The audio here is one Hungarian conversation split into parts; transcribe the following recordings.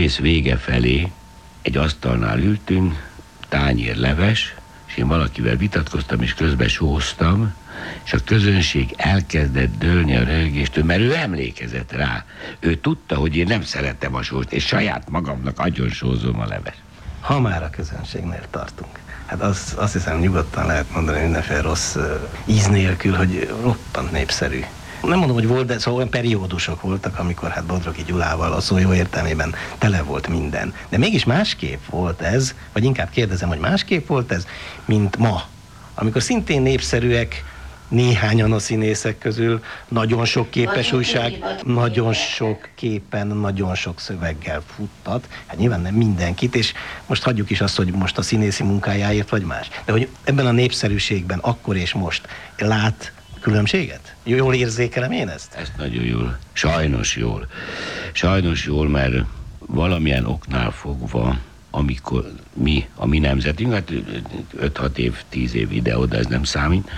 egész vége felé egy asztalnál ültünk, tányér leves, és én valakivel vitatkoztam, és közben sóztam, és a közönség elkezdett dőlni a röhögéstől, mert ő emlékezett rá. Ő tudta, hogy én nem szeretem a sóst, és saját magamnak agyon sózom a leves. Ha már a közönségnél tartunk, hát azt hiszem nyugodtan lehet mondani mindenféle rossz íz nélkül, hogy roppant népszerű. Nem mondom, hogy volt, de szóval olyan periódusok voltak, amikor hát Bodrogi Gyulával a szó jó értelmében tele volt minden. De mégis másképp volt ez, vagy inkább kérdezem, hogy másképp volt ez, mint ma, amikor szintén népszerűek néhányan a színészek közül, nagyon sok képes újság, nagyon sok képen, nagyon sok szöveggel futtat. Hát nyilván nem mindenkit, és most hagyjuk is azt, hogy most a színészi munkájáért vagy más. De hogy ebben a népszerűségben akkor és most lát különbséget? Jól érzékelem én ezt? Ezt nagyon jól. Sajnos jól. Sajnos jól, mert valamilyen oknál fogva, amikor a mi nemzetünk, hát 5-6 év, 10 év ide-oda, ez nem számít,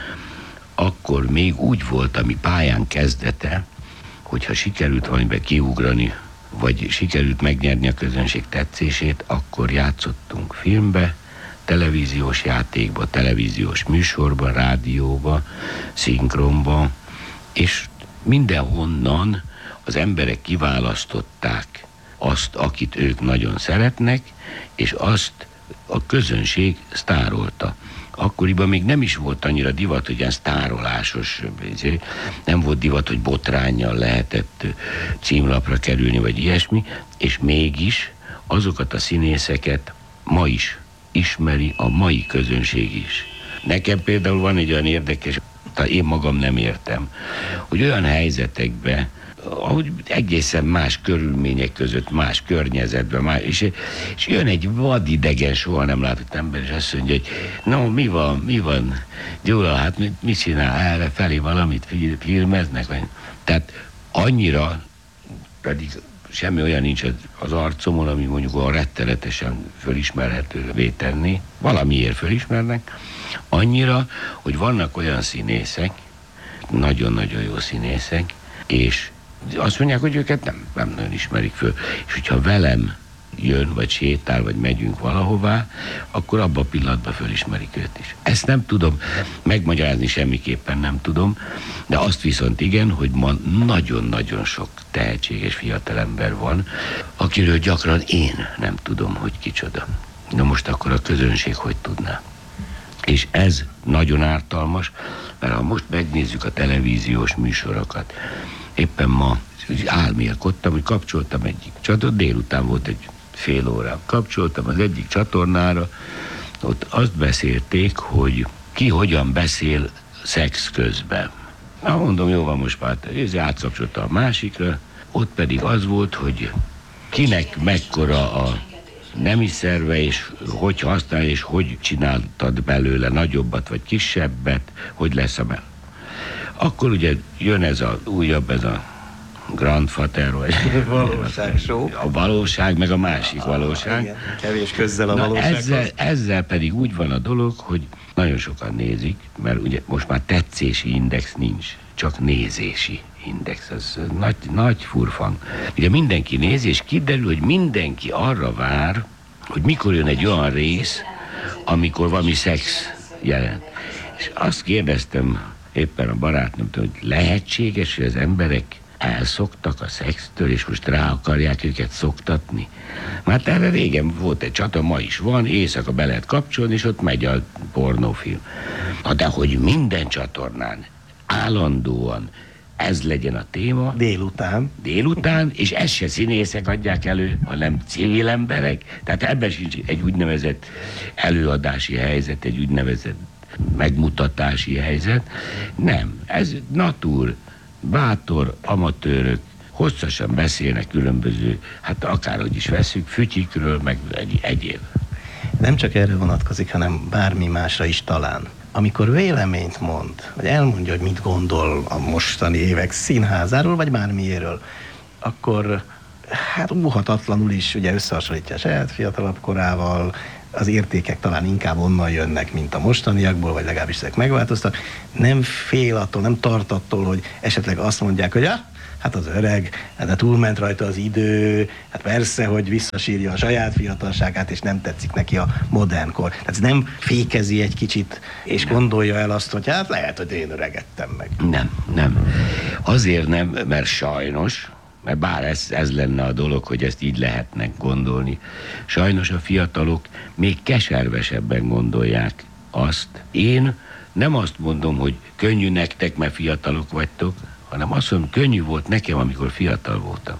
akkor még úgy volt a mi pályán kezdete, hogyha sikerült valamibe kiugrani, vagy sikerült megnyerni a közönség tetszését, akkor játszottunk filmbe, televíziós játékba, televíziós műsorba, rádióba, szinkronba, és mindenhonnan az emberek kiválasztották azt, akit ők nagyon szeretnek, és azt a közönség sztárolta. Akkoriban még nem is volt annyira divat, hogy ilyen sztárolásos, nem volt divat, hogy botránnyal lehetett címlapra kerülni, vagy ilyesmi, és mégis azokat a színészeket ma is ismeri a mai közönség is. Nekem például van egy olyan érdekes, én magam nem értem, hogy olyan helyzetekben, ahogy egészen más körülmények között, más környezetben, és jön egy vadidegen, soha nem látott ember, és azt mondja, hogy no, mi van, Gyula, hát mit csinál, erre felé valamit filmeznek? Tehát annyira, pedig semmi olyan nincs az arcomon, ami mondjuk olyan rettenetesen fölismerhetővé tenni, valamiért fölismernek, annyira, hogy vannak olyan színészek, nagyon-nagyon jó színészek, és azt mondják, hogy őket nem nagyon ismerik föl. És hogyha velem jön, vagy sétál, vagy megyünk valahová, akkor abban a pillanatban fölismerik őt is. Ezt nem tudom megmagyarázni, semmiképpen nem tudom, de azt viszont igen, hogy ma nagyon-nagyon sok tehetséges fiatalember van, akiről gyakran én nem tudom, hogy kicsoda. Na most akkor a közönség hogy tudná? És ez nagyon ártalmas, mert ha most megnézzük a televíziós műsorokat, éppen ma álmélkodtam, hogy kapcsoltam egyik csatornára, délután volt egy fél óra, kapcsoltam az egyik csatornára, ott azt beszélték, hogy ki hogyan beszél szex közben. Na mondom, jó van, most már átszapcsolta a másikra, ott pedig az volt, hogy kinek mekkora a nemi szerve, és hogy használ, és hogy csináltad belőle nagyobbat, vagy kisebbet, hogy lesz a Akkor ugye jön ez a újabb, ez a Grandfater, vagy a valóság, meg a másik valóság. Igen, kevés közzel a valósághoz. Ezzel pedig úgy van a dolog, hogy nagyon sokan nézik, mert ugye most már tetszési index nincs, csak nézési index, ez nagy furfang. Ugye mindenki nézi, és kiderül, hogy mindenki arra vár, hogy mikor jön egy olyan rész, amikor valami szex jelent. És azt kérdeztem éppen a barátnőmtől, hogy lehetséges, hogy az emberek elszoktak a szextől, és most rá akarják őket szoktatni. Már erre régen volt egy csatorna, ma is van, éjszaka be lehet kapcsolni, és ott megy a pornófilm. Na de hogy minden csatornán állandóan ez legyen a téma. Délután, és ezt se színészek adják elő, hanem civil emberek. Tehát ebben sincs egy úgynevezett előadási helyzet, egy úgynevezett megmutatási helyzet. Nem, ez natur, bátor amatőrök, hosszasan beszélnek különböző, hát akárhogy is veszük, fütyikről, meg egyéb. Nem csak erre vonatkozik, hanem bármi másra is talán. Amikor véleményt mond, vagy elmondja, hogy mit gondol a mostani évek színházáról, vagy bármiéről, akkor hát óhatatlanul is ugye összehasonlítja a saját fiatalabb korával, az értékek talán inkább onnan jönnek, mint a mostaniakból, vagy legalábbis ezek megváltoztak. Nem fél attól, nem tart attól, hogy esetleg azt mondják, hogy hát az öreg, hát túlment rajta az idő, hát persze, hogy visszasírja a saját fiatalságát, és nem tetszik neki a modern kor. Tehát ez nem fékezi egy kicsit, és gondolja el azt, hogy hát lehet, hogy én öregettem meg. Nem. Azért nem, mert sajnos, mert bár ez lenne a dolog, hogy ezt így lehetnek gondolni. Sajnos a fiatalok még keservesebben gondolják azt. Én nem azt mondom, hogy könnyű nektek, mert fiatalok vagytok, hanem azt mondom, könnyű volt nekem, amikor fiatal voltam.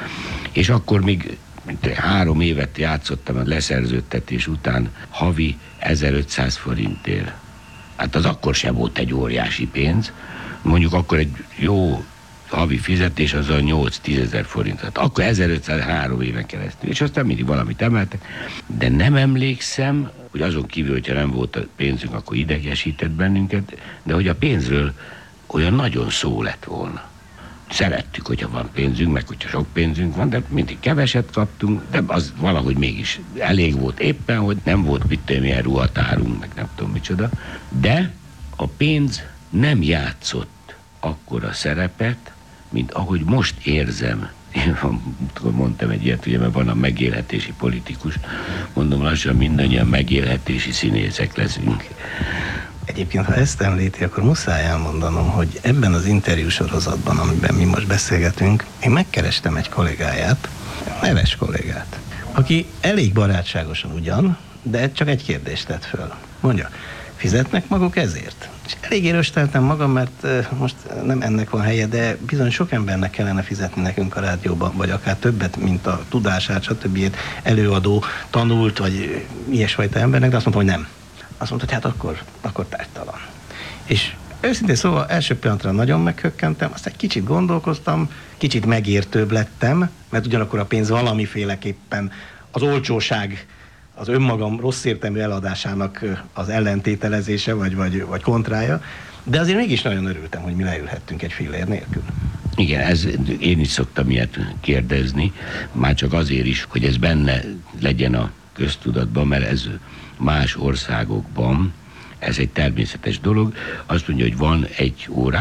És akkor még 3 évet játszottam a leszerződtetés után havi 1500 forintért. Hát az akkor sem volt egy óriási pénz. Mondjuk akkor egy jó havi fizetés az a 8-10 ezer forint. Hát akkor 1503 éven keresztül. És aztán mindig valamit emeltek. De nem emlékszem, hogy azon kívül, hogyha nem volt a pénzünk, akkor idegesített bennünket, de hogy a pénzről olyan nagyon szó lett volna. Szerettük, hogyha van pénzünk, meg hogyha sok pénzünk van, de mindig keveset kaptunk, de az valahogy mégis elég volt éppen, hogy nem volt milyen ruhatárunk, meg nem tudom micsoda. De a pénz nem játszott akkora szerepet, mint ahogy most érzem. Én mondtam egy ilyet, ugye, mert van a megélhetési politikus, mondom, lassan mindannyian megélhetési színészek leszünk. Egyébként, ha ezt említi, akkor muszáj elmondanom, hogy ebben az interjú sorozatban, amiben mi most beszélgetünk, én megkerestem egy kollégáját, neves kollégát, aki elég barátságosan ugyan, de csak egy kérdést tett föl. Mondja, fizetnek maguk ezért? És eléggé rösteltem magam, mert most nem ennek van helye, de bizony sok embernek kellene fizetni nekünk a rádióban, vagy akár többet, mint a tudását, stb. Előadó, tanult, vagy ilyesfajta embernek, de azt mondta, hogy nem. Azt mondta, hogy hát akkor tártalan. És őszintén szóval első pillanatra nagyon meghökkentem, aztán egy kicsit gondolkoztam, kicsit megértőbb lettem, mert ugyanakkor a pénz valamiféleképpen az olcsóság, az önmagam rossz értelmű eladásának az ellentételezése, vagy kontrája, de azért mégis nagyon örültem, hogy mi leülhettünk egy fillér nélkül. Igen, én is szoktam ilyet kérdezni, már csak azért is, hogy ez benne legyen a köztudatban, mert ez más országokban ez egy természetes dolog. Azt mondja, hogy van egy óra,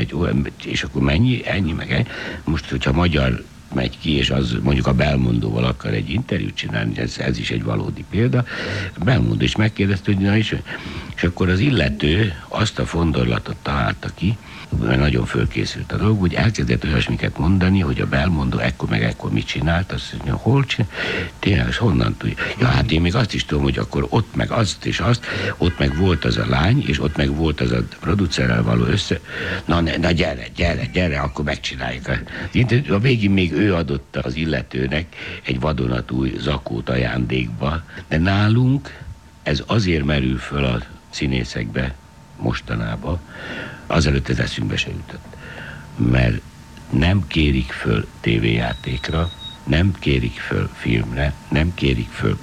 és akkor mennyi, ennyi, meg ennyi. Most, hogyha magyar megy ki, és az mondjuk a Belmondóval akar egy interjút csinálni, ez is egy valódi példa. Belmondó is megkérdezte, hogy na is, és akkor az illető azt a fondorlatot találta ki, mert nagyon fölkészült a dolog, hogy elkezdett olyasmiket mondani, hogy a Belmondó ekkor mit csinált, azt mondja, hol csinált, tényleg, honnan tudja. Ja, hát én még azt is tudom, hogy akkor ott meg azt és azt, ott meg volt az a lány, és ott meg volt az a producerrel való össze. Na gyere, akkor megcsináljuk. A végén még ő adott az illetőnek egy vadonatúj zakót ajándékba, de nálunk ez azért merül föl a színészekbe mostanában, azelőtt ez eszünkbe se jutott. Mert nem kérik föl tévéjátékra, nem kérik föl filmre, nem kérik föl.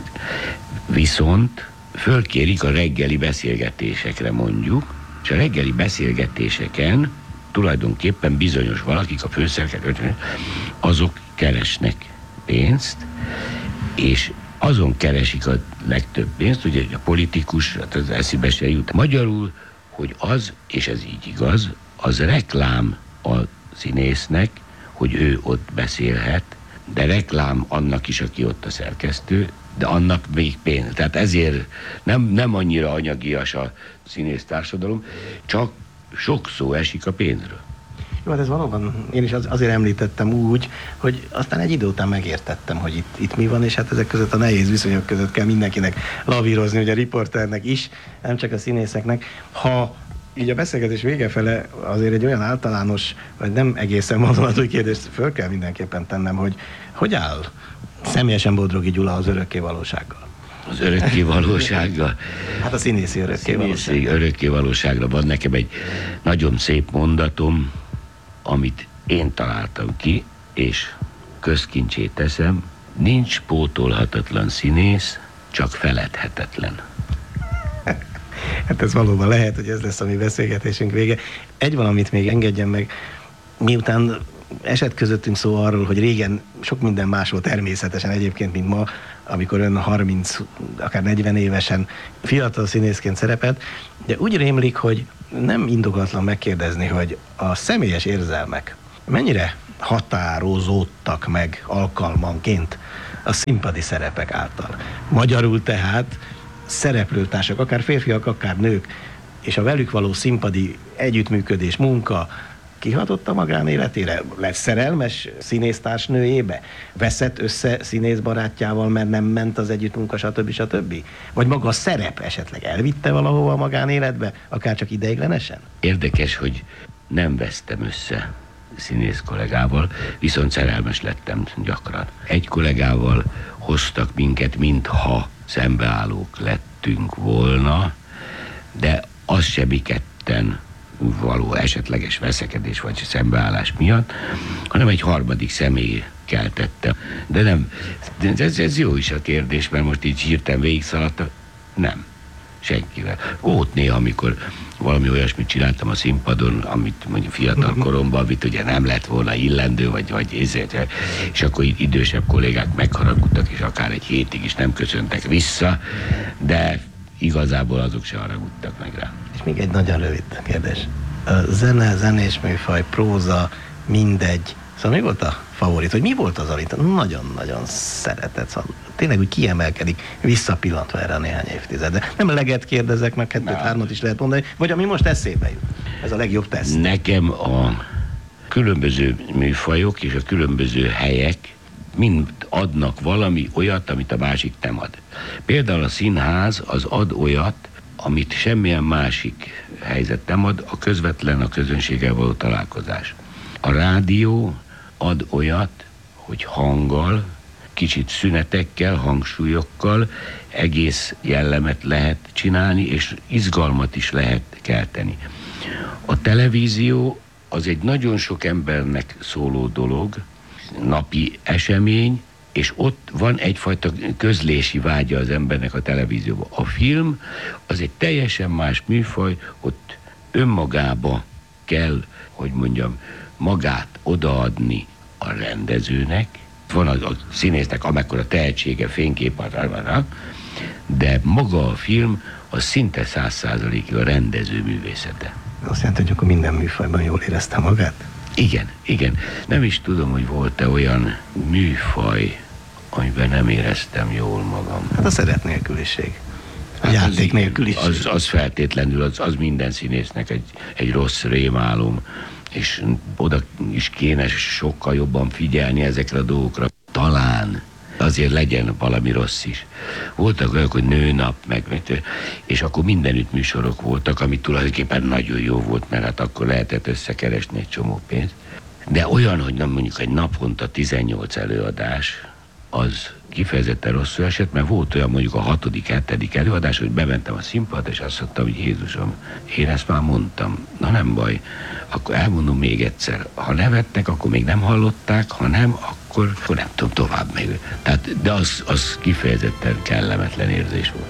Viszont fölkérik a reggeli beszélgetésekre mondjuk, és a reggeli beszélgetéseken tulajdonképpen bizonyos valakik, a főszerkesztők, azok keresnek pénzt, és azon keresik a legtöbb pénzt, ugye a politikus, hát az eszébe se jut. Magyarul, hogy az, és ez így igaz, az reklám a színésznek, hogy ő ott beszélhet, de reklám annak is, aki ott a szerkesztő, de annak még pénz. Tehát ezért nem annyira anyagias a színésztársadalom, csak sok szó esik a pénzről. Jó, hát ez valóban, én is azért említettem úgy, hogy aztán egy idő után megértettem, hogy itt mi van, és hát ezek között a nehéz viszonyok között kell mindenkinek lavírozni, hogy a riporternek is, nem csak a színészeknek. Ha így a beszélgetés vége fele azért egy olyan általános, vagy nem egészen vadonatúj kérdést föl kell mindenképpen tennem, hogy áll személyesen Bodrogi Gyula az örökké valósággal? Az örökké valósággal? Hát a színészi örökké valósággal. Színészi örökké valóságra van nekem egy nagyon szép mondatom, amit én találtam ki, és közkincsé teszem, nincs pótolhatatlan színész, csak feledhetetlen. Hát ez valóban lehet, hogy ez lesz a mi beszélgetésünk vége. Egy valamit még engedjen meg, miután esett közöttünk szó arról, hogy régen sok minden más volt természetesen egyébként, mint ma, amikor ön 30, akár 40 évesen fiatal színészként szerepelt, de úgy rémlik, hogy nem indokolatlan megkérdezni, hogy a személyes érzelmek mennyire határozódtak meg alkalmanként a színpadi szerepek által. Magyarul tehát szereplőtársak, akár férfiak, akár nők, és a velük való színpadi együttműködés, munka kihatott a magánéletére? Lett szerelmes színésztársnőjébe? Veszett össze színészbarátjával, mert nem ment az együttmunka, stb. Vagy maga a szerep esetleg elvitte valahova a magánéletbe, akár csak ideiglenesen? Érdekes, hogy nem vesztem össze színész kollégával, viszont szerelmes lettem gyakran. Egy kollégával hoztak minket, mintha szembeállók lettünk volna, de az se mi ketten való esetleges veszekedés vagy szembeállás miatt, hanem egy harmadik személy keltette. De nem, ez jó is a kérdés, mert most így hirtelen végigszaladtam. Nem. Senkivel. Volt néha, amikor valami olyasmit csináltam a színpadon, amit mondjuk fiatal koromban, amit ugye nem lett volna illendő, vagy ezért, és akkor idősebb kollégák megharagudtak, és akár egy hétig is nem köszöntek vissza, de igazából azok se haragudtak meg rá. És még egy nagyon rövid kérdés. A zene, zenés műfaj, próza, mindegy. Szóval mi volt a favorit? Vagy mi volt az, amit nagyon-nagyon szeretett? Szóval tényleg úgy kiemelkedik, visszapillantva erre a néhány évtizedre. Nem leget kérdezek, meg kettőt-hármat is lehet mondani, vagy ami most eszébe jut. Ez a legjobb teszt. Nekem a különböző műfajok és a különböző helyek mind adnak valami olyat, amit a másik nem ad. Például a színház az ad olyat, amit semmilyen másik helyzet nem ad, a közvetlen a közönséggel való találkozás. A rádió ad olyat, hogy hanggal, kicsit szünetekkel, hangsúlyokkal egész jellemet lehet csinálni, és izgalmat is lehet kelteni. A televízió az egy nagyon sok embernek szóló dolog, napi esemény, és ott van egyfajta közlési vágya az embernek a televízióban. A film az egy teljesen más műfaj, ott önmagába kell, hogy mondjam, magát odaadni a rendezőnek. Van a színésznek amekkora tehetsége, fénykép, de maga a film az szinte 100%-ig a rendező művészete. Azt jelenti, hogy akkor minden műfajban jól érezte magát? Igen. Nem is tudom, hogy volt-e olyan műfaj, amiben nem éreztem jól magam. Hát a szeret nélküliség. A játék nélküliség. Az feltétlenül, az minden színésznek egy rossz rémálom, és oda is kéne sokkal jobban figyelni ezekre a dolgokra. Talán azért legyen valami rossz is. Voltak olyanok, hogy nőnap, és akkor mindenütt műsorok voltak, ami tulajdonképpen nagyon jó volt, mert hát akkor lehetett összekeresni egy csomó pénzt. De olyan, hogy nem mondjuk egy naponta 18 előadás, az kifejezetten rosszul esett, mert volt olyan mondjuk a 6., 7. előadás, hogy bementem a színpadra, és azt mondtam, hogy Jézusom, én ezt már mondtam, na nem baj, akkor elmondom még egyszer. Ha nevettek, akkor még nem hallották, ha nem, akkor nem tudom tovább még. Tehát, de az kifejezetten kellemetlen érzés volt.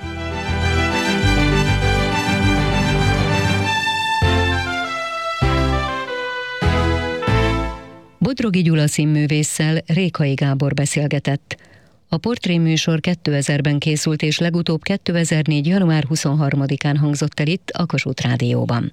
Bodrogi Gyula színművésszel Rékai Gábor beszélgetett. A portréműsor 2000-ben készült, és legutóbb 2004. január 23-án hangzott el itt a Kossuth Rádióban.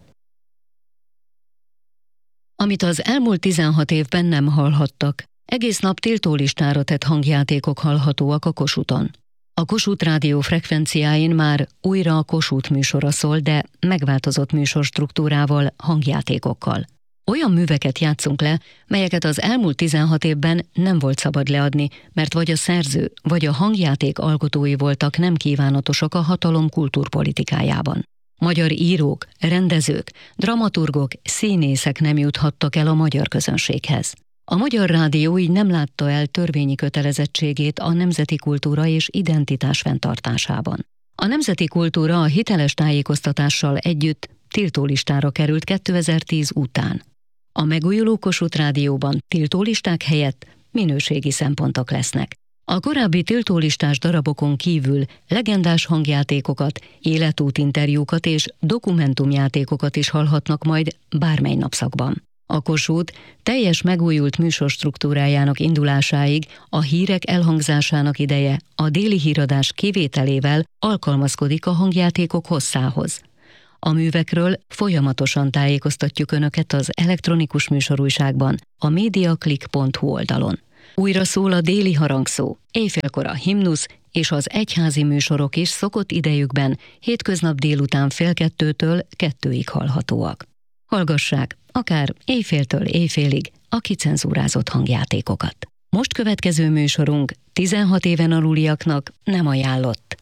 Amit az elmúlt 16 évben nem hallhattak, egész nap tiltólistára tett hangjátékok hallhatóak a Kossuthon. A Kossuth Rádió frekvenciáin már újra a Kossuth műsora szól, de megváltozott műsorstruktúrával, hangjátékokkal. Olyan műveket játszunk le, melyeket az elmúlt 16 évben nem volt szabad leadni, mert vagy a szerző, vagy a hangjáték alkotói voltak nem kívánatosak a hatalom kultúrpolitikájában. Magyar írók, rendezők, dramaturgok, színészek nem juthattak el a magyar közönséghez. A Magyar Rádió így nem látta el törvényi kötelezettségét a nemzeti kultúra és identitás fenntartásában. A nemzeti kultúra a hiteles tájékoztatással együtt tiltólistára került 2010 után. A megújuló Kossuth Rádióban tiltólisták helyett minőségi szempontok lesznek. A korábbi tiltólistás darabokon kívül legendás hangjátékokat, életútinterjúkat és dokumentumjátékokat is hallhatnak majd bármely napszakban. A Kossuth teljes megújult műsorstruktúrájának indulásáig a hírek elhangzásának ideje a déli híradás kivételével alkalmazkodik a hangjátékok hosszához. A művekről folyamatosan tájékoztatjuk Önöket az elektronikus műsorújságban, a mediaclick.hu oldalon. Újra szól a déli harangszó, éjfélkor a himnusz és az egyházi műsorok is szokott idejükben hétköznap délután 1:30-től 2-ig hallhatóak. Hallgassák, akár éjféltől éjfélig a kicenzúrázott hangjátékokat. Most következő műsorunk 16 éven aluliaknak nem ajánlott.